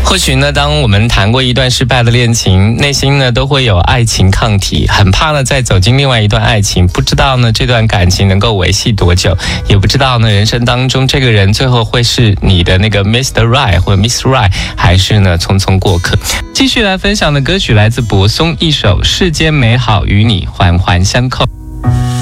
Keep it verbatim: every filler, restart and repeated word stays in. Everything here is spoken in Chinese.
或许呢，当我们谈过一段失败的恋情，内心呢都会有爱情抗体，很怕呢再走进另外一段爱情，不知道呢这段感情能够维系多久，也不知道呢人生当中这个人最后会是你的那个 Mister Right 或者 Miss Right， 还是呢匆匆过客。继续来分享的歌曲来自柏松一首《世间美好与你环环相扣》。